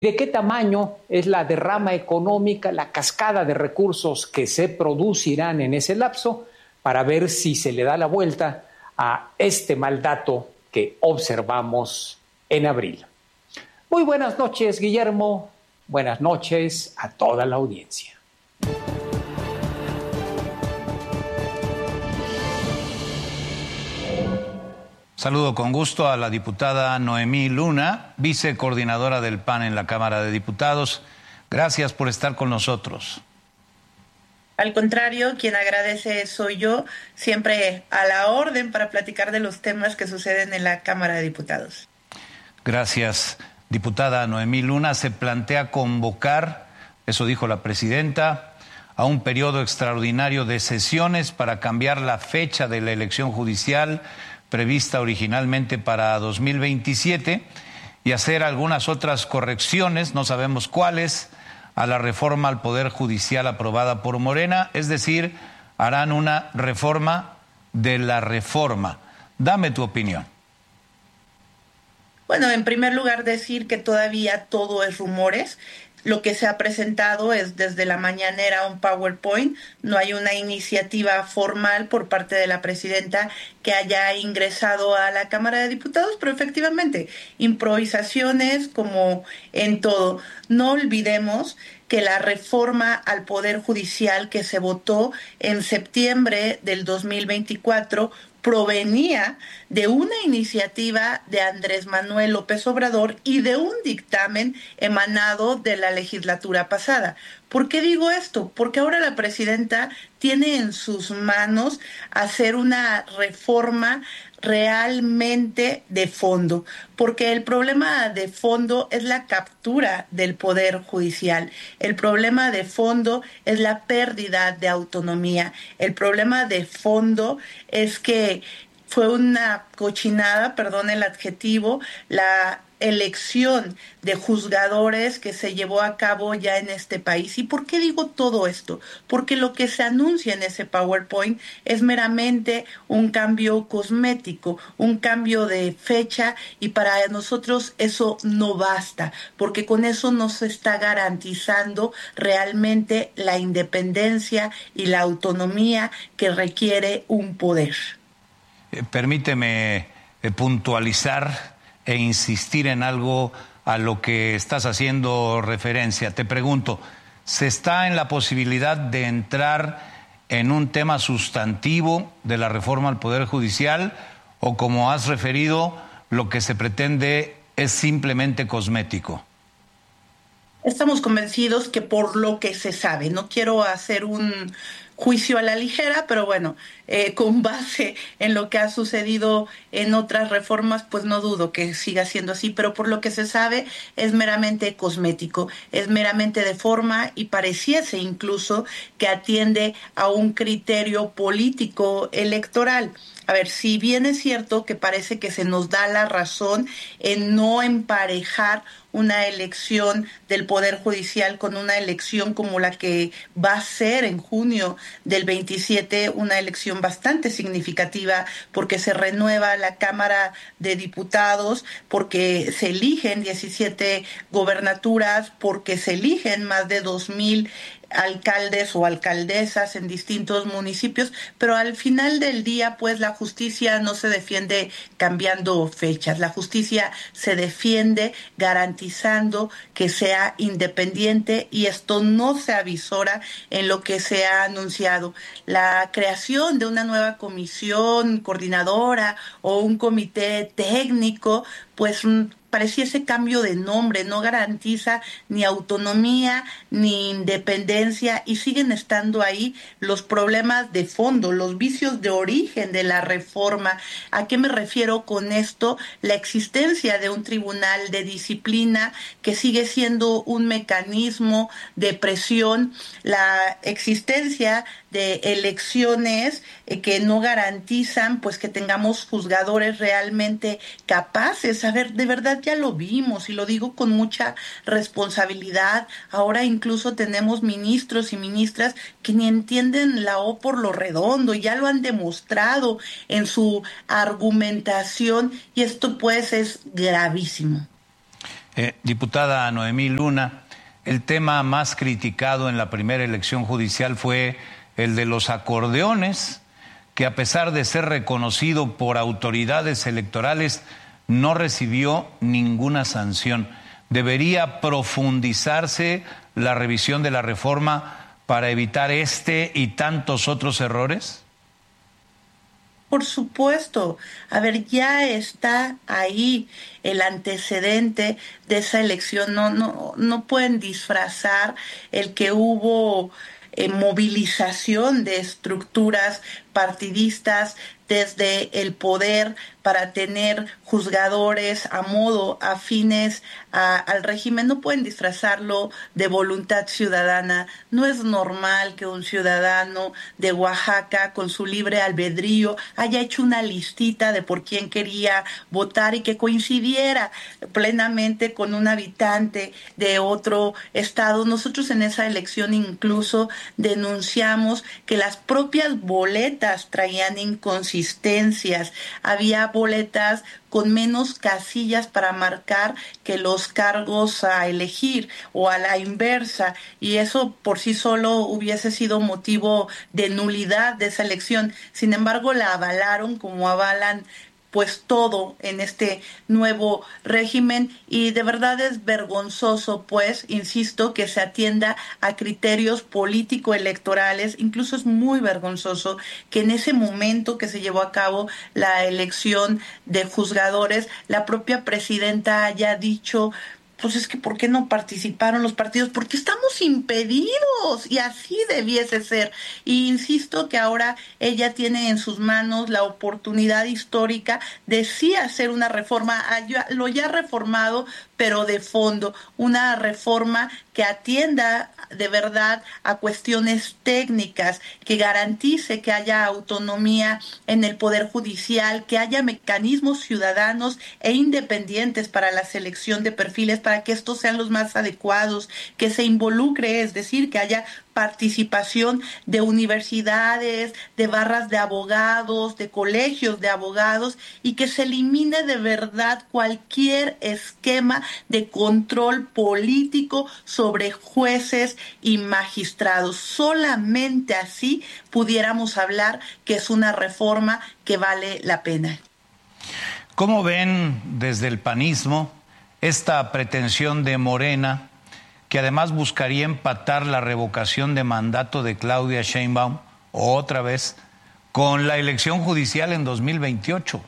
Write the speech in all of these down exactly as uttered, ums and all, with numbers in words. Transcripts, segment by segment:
¿De qué tamaño es la derrama económica, la cascada de recursos que se producirán en ese lapso para ver si se le da la vuelta a este mal dato que observamos en abril? Muy buenas noches, Guillermo. Buenas noches a toda la audiencia. Saludo con gusto a la diputada Noemí Luna, vicecoordinadora del P A N en la Cámara de Diputados. Gracias por estar con nosotros. Al contrario, quien agradece soy yo, siempre a la orden para platicar de los temas que suceden en la Cámara de Diputados. Gracias, diputada Noemí Luna. Se plantea convocar, eso dijo la presidenta, a un periodo extraordinario de sesiones para cambiar la fecha de la elección judicial prevista originalmente para dos mil veintisiete y hacer algunas otras correcciones, no sabemos cuáles, a la reforma al Poder Judicial aprobada por Morena, es decir, harán una reforma de la reforma. Dame tu opinión. Bueno, en primer lugar decir que todavía todo es rumores. Lo que se ha presentado es desde la mañanera un PowerPoint, no hay una iniciativa formal por parte de la presidenta que haya ingresado a la Cámara de Diputados, pero efectivamente, improvisaciones como en todo. No olvidemos que la reforma al Poder Judicial que se votó en septiembre del dos mil veinticuatro provenía de una iniciativa de Andrés Manuel López Obrador y de un dictamen emanado de la legislatura pasada. ¿Por qué digo esto? Porque ahora la presidenta tiene en sus manos hacer una reforma realmente de fondo, porque el problema de fondo es la captura del Poder Judicial, el problema de fondo es la pérdida de autonomía, el problema de fondo es que fue una cochinada, perdón el adjetivo, la elección de juzgadores que se llevó a cabo ya en este país. ¿Y por qué digo todo esto? Porque lo que se anuncia en ese PowerPoint es meramente un cambio cosmético, un cambio de fecha, y para nosotros eso no basta, porque con eso no se está garantizando realmente la independencia y la autonomía que requiere un poder. Eh, permíteme eh, puntualizar e insistir en algo a lo que estás haciendo referencia. Te pregunto, ¿se está en la posibilidad de entrar en un tema sustantivo de la reforma al Poder Judicial o, como has referido, lo que se pretende es simplemente cosmético? Estamos convencidos que por lo que se sabe, no quiero hacer un juicio a la ligera, pero bueno, eh, con base en lo que ha sucedido en otras reformas, pues no dudo que siga siendo así, pero por lo que se sabe es meramente cosmético, es meramente de forma y pareciese incluso que atiende a un criterio político electoral. A ver, si bien es cierto que parece que se nos da la razón en no emparejar una elección del Poder Judicial con una elección como la que va a ser en junio del veintisiete, una elección bastante significativa porque se renueva la Cámara de Diputados, porque se eligen diecisiete gobernaturas, porque se eligen más de dos mil alcaldes o alcaldesas en distintos municipios, pero al final del día, pues la justicia no se defiende cambiando fechas, la justicia se defiende garantizando que sea independiente, y esto no se avisora en lo que se ha anunciado. La creación de una nueva comisión coordinadora o un comité técnico, pues pareciese cambio de nombre, no garantiza ni autonomía ni independencia, y siguen estando ahí los problemas de fondo, los vicios de origen de la reforma. ¿A qué me refiero con esto? La existencia de un tribunal de disciplina que sigue siendo un mecanismo de presión, la existencia de elecciones eh, que no garantizan pues que tengamos juzgadores realmente capaces. A ver, de verdad ya lo vimos, y lo digo con mucha responsabilidad. Ahora incluso tenemos ministros y ministras que ni entienden la O por lo redondo, y ya lo han demostrado en su argumentación, y esto pues es gravísimo. Eh, diputada Noemí Luna, el tema más criticado en la primera elección judicial fue el de los acordeones, que a pesar de ser reconocido por autoridades electorales, no recibió ninguna sanción. ¿Debería profundizarse la revisión de la reforma para evitar este y tantos otros errores? Por supuesto. A ver, ya está ahí el antecedente de esa elección. No, no, no pueden disfrazar el que hubo eh, movilización de estructuras partidistas desde el poder para tener juzgadores a modo afines a, al régimen. No pueden disfrazarlo de voluntad ciudadana. No es normal que un ciudadano de Oaxaca, con su libre albedrío, haya hecho una listita de por quién quería votar y que coincidiera plenamente con un habitante de otro estado. Nosotros en esa elección incluso denunciamos que las propias boletas traían inconsistencias. Había boletas con menos casillas para marcar que los cargos a elegir o a la inversa, y eso por sí solo hubiese sido motivo de nulidad de esa elección. Sin embargo, la avalaron como avalan pues todo en este nuevo régimen, y de verdad es vergonzoso, pues, insisto, que se atienda a criterios político-electorales. Incluso es muy vergonzoso que en ese momento que se llevó a cabo la elección de juzgadores, la propia presidenta haya dicho: pues es que ¿por qué no participaron los partidos? Porque estamos impedidos, y así debiese ser. Y insisto que ahora ella tiene en sus manos la oportunidad histórica de sí hacer una reforma, lo ya reformado, pero de fondo, una reforma que atienda de verdad a cuestiones técnicas, que garantice que haya autonomía en el Poder Judicial, que haya mecanismos ciudadanos e independientes para la selección de perfiles, para que estos sean los más adecuados, que se involucre, es decir, que haya participación de universidades, de barras de abogados, de colegios de abogados, y que se elimine de verdad cualquier esquema de control político sobre jueces y magistrados. Solamente así pudiéramos hablar que es una reforma que vale la pena. ¿Cómo ven desde el panismo esta pretensión de Morena, que además buscaría empatar la revocación de mandato de Claudia Sheinbaum otra vez con la elección judicial en dos mil veintiocho?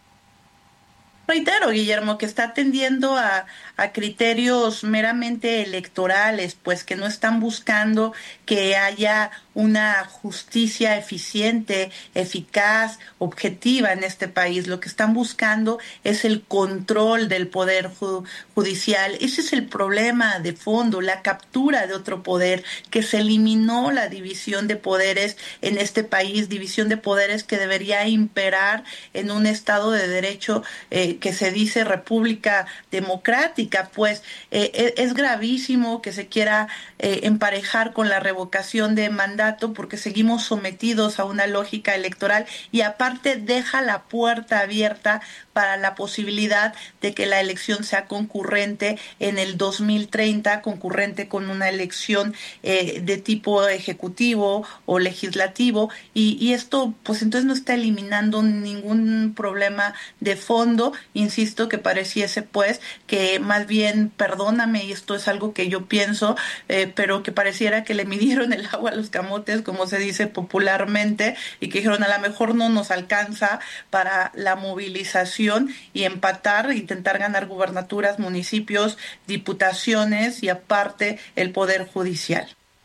Reitero, Guillermo, que está atendiendo a, a criterios meramente electorales, pues que no están buscando que haya una justicia eficiente, eficaz, objetiva en este país. Lo que están buscando es el control del poder ju- judicial. Ese es el problema de fondo, la captura de otro poder, que se eliminó la división de poderes en este país, división de poderes que debería imperar en un Estado de Derecho eh, que se dice república democrática. Pues eh, es gravísimo que se quiera eh, emparejar con la revocación de mandato, porque seguimos sometidos a una lógica electoral, y aparte deja la puerta abierta para la posibilidad de que la elección sea concurrente en el dos mil treinta, concurrente con una elección eh, de tipo ejecutivo o legislativo, y, y esto pues entonces no está eliminando ningún problema de fondo. Insisto que pareciese pues que más bien, perdóname, y esto es algo que yo pienso, eh, pero que pareciera que le midieron el agua a los camotes, como se dice popularmente, y que dijeron: a lo mejor no nos alcanza para la movilización y empatar, intentar ganar gubernaturas, municipios, diputaciones y aparte el Poder Judicial.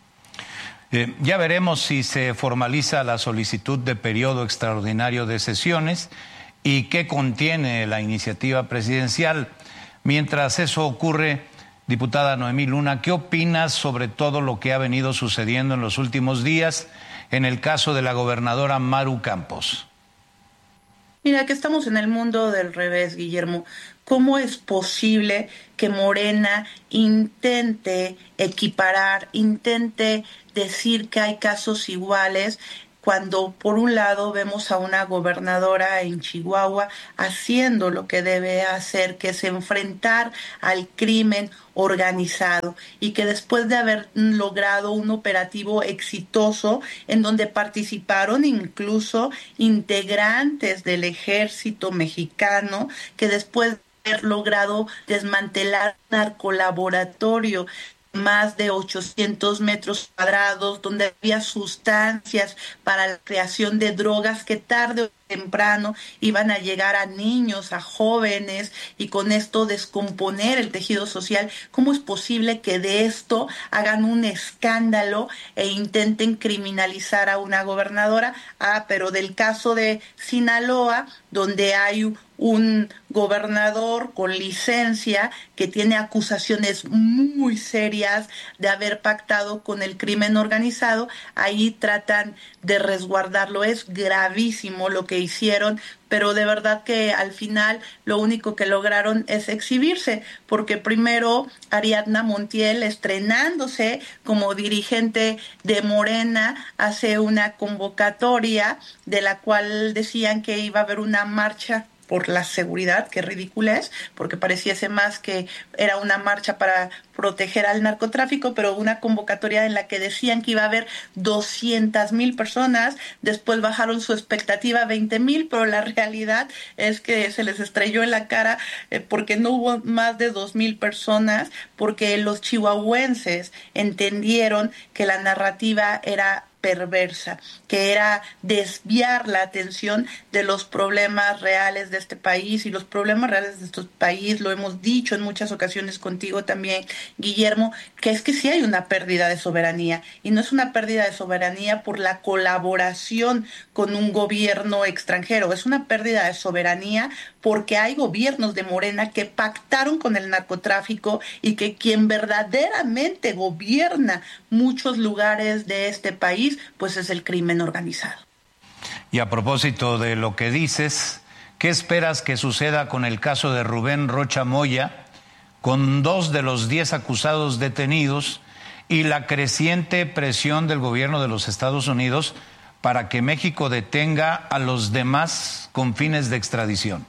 Eh, ya veremos si se formaliza la solicitud de periodo extraordinario de sesiones y qué contiene la iniciativa presidencial. Mientras eso ocurre, diputada Noemí Luna, ¿qué opinas sobre todo lo que ha venido sucediendo en los últimos días en el caso de la gobernadora Maru Campos? Mira, que estamos en el mundo del revés, Guillermo. ¿Cómo es posible que Morena intente equiparar, intente decir que hay casos iguales cuando por un lado vemos a una gobernadora en Chihuahua haciendo lo que debe hacer, que es enfrentar al crimen organizado, y que después de haber logrado un operativo exitoso en donde participaron incluso integrantes del ejército mexicano, que después de haber logrado desmantelar un narcolaboratorio más de ochocientos metros cuadrados, donde había sustancias para la creación de drogas que tarde o temprano iban a llegar a niños, a jóvenes, y con esto descomponer el tejido social. ¿Cómo es posible que de esto hagan un escándalo e intenten criminalizar a una gobernadora? Ah, pero del caso de Sinaloa, donde hay un gobernador con licencia que tiene acusaciones muy serias de haber pactado con el crimen organizado, ahí tratan de resguardarlo. Es gravísimo lo que hicieron, pero de verdad que al final lo único que lograron es exhibirse, porque primero Ariadna Montiel, estrenándose como dirigente de Morena, hace una convocatoria de la cual decían que iba a haber una marcha por la seguridad, que ridícula es, porque pareciese más que era una marcha para proteger al narcotráfico, pero una convocatoria en la que decían que iba a haber doscientas mil personas, después bajaron su expectativa a veinte mil, pero la realidad es que se les estrelló en la cara eh, porque no hubo más de dos mil personas, porque los chihuahuenses entendieron que la narrativa era perversa, que era desviar la atención de los problemas reales de este país, y los problemas reales de este país, lo hemos dicho en muchas ocasiones contigo también, Guillermo, que es que sí hay una pérdida de soberanía, y no es una pérdida de soberanía por la colaboración con un gobierno extranjero, es una pérdida de soberanía porque hay gobiernos de Morena que pactaron con el narcotráfico, y que quien verdaderamente gobierna muchos lugares de este país pues es el crimen organizado. Y a propósito de lo que dices, ¿qué esperas que suceda con el caso de Rubén Rocha Moya, con dos de los diez acusados detenidos, y la creciente presión del gobierno de los Estados Unidos para que México detenga a los demás con fines de extradición?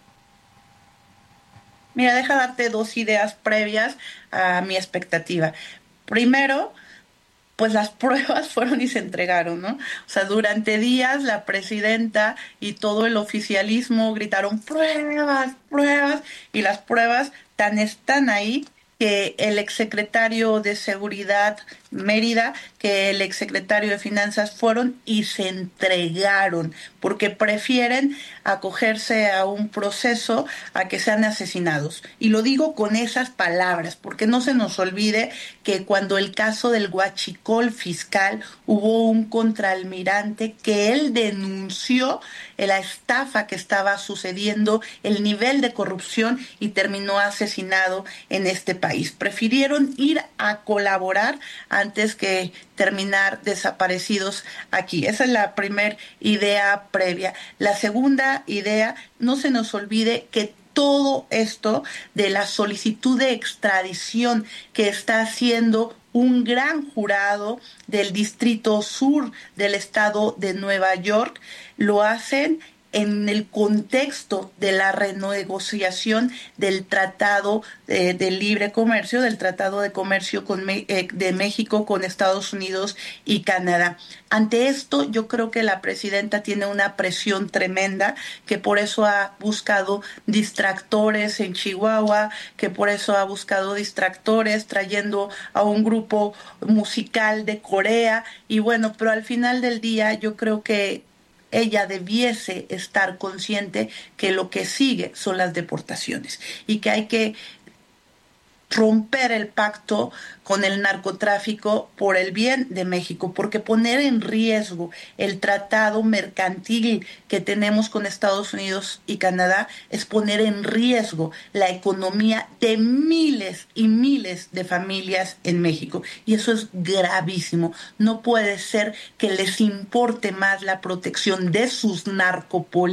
Mira, deja darte dos ideas previas a mi expectativa. Primero, pues las pruebas fueron y se entregaron, ¿no? O sea, durante días la presidenta y todo el oficialismo gritaron pruebas, pruebas, y las pruebas tan están ahí que el exsecretario de Seguridad Mérida, que el exsecretario de Finanzas fueron y se entregaron, porque prefieren acogerse a un proceso a que sean asesinados. Y lo digo con esas palabras, porque no se nos olvide que cuando el caso del huachicol fiscal, hubo un contraalmirante que él denunció la estafa que estaba sucediendo, el nivel de corrupción, y terminó asesinado en este país. Prefirieron ir a colaborar antes que terminar desaparecidos aquí. Esa es la primera idea previa. La segunda idea, no se nos olvide que todo esto de la solicitud de extradición que está haciendo un gran jurado del Distrito Sur del estado de Nueva York, lo hacen en el contexto de la renegociación del Tratado de, de Libre Comercio, del Tratado de Comercio con, eh, de México con Estados Unidos y Canadá. Ante esto, yo creo que la presidenta tiene una presión tremenda, que por eso ha buscado distractores en Chihuahua, que por eso ha buscado distractores trayendo a un grupo musical de Corea, y bueno, pero al final del día yo creo que ella debiese estar consciente que lo que sigue son las deportaciones, y que hay que romper el pacto con el narcotráfico por el bien de México, porque poner en riesgo el tratado mercantil que tenemos con Estados Unidos y Canadá es poner en riesgo la economía de miles y miles de familias en México, y eso es gravísimo. No puede ser que les importe más la protección de sus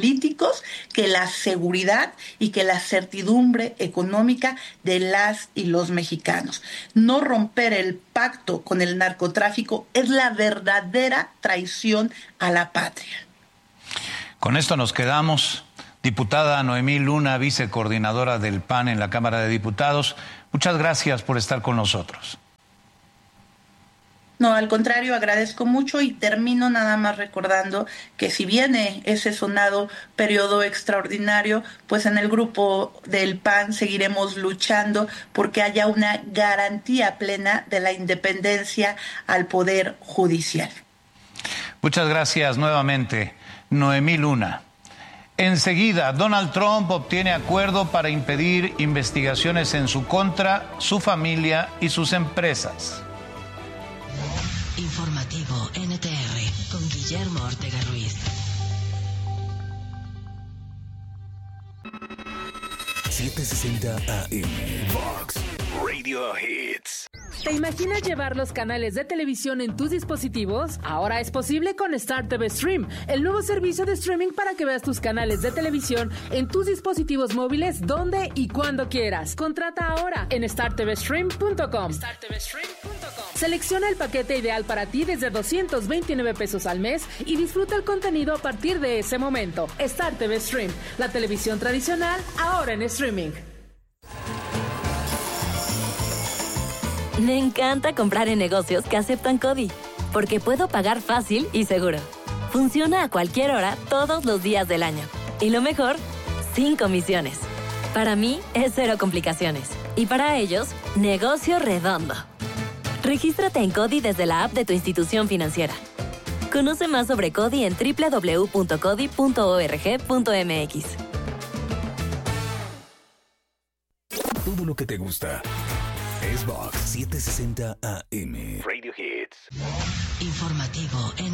narcopolíticos que la seguridad y que la certidumbre económica de las y los mexicanos. No romper el pacto con el narcotráfico es la verdadera traición a la patria. Con esto nos quedamos. Diputada Noemí Luna, vicecoordinadora del P A N en la Cámara de Diputados, muchas gracias por estar con nosotros. No, al contrario, agradezco mucho y termino nada más recordando que si viene ese sonado periodo extraordinario, pues en el grupo del P A N seguiremos luchando porque haya una garantía plena de la independencia al Poder Judicial. Muchas gracias nuevamente, Noemí Luna. Enseguida, Donald Trump obtiene acuerdo para impedir investigaciones en su contra, su familia y sus empresas. Informativo N T R con Guillermo Ortega Ruiz. setecientos sesenta A M Vox Radio Hits. ¿Te imaginas llevar los canales de televisión en tus dispositivos? Ahora es posible con Star T V Stream, el nuevo servicio de streaming para que veas tus canales de televisión en tus dispositivos móviles donde y cuando quieras. Contrata ahora en star t v stream punto com. star t v stream punto com. Selecciona el paquete ideal para ti desde doscientos veintinueve pesos al mes y disfruta el contenido a partir de ese momento. Star T V Stream, la televisión tradicional ahora en streaming. Me encanta comprar en negocios que aceptan CODI, porque puedo pagar fácil y seguro. Funciona a cualquier hora, todos los días del año. Y lo mejor, sin comisiones. Para mí, es cero complicaciones. Y para ellos, negocio redondo. Regístrate en CODI desde la app de tu institución financiera. Conoce más sobre CODI en doble u doble u doble u punto codi punto org punto m x. Todo lo que te gusta es Vox setecientos sesenta A M Radio Hits. Informativo N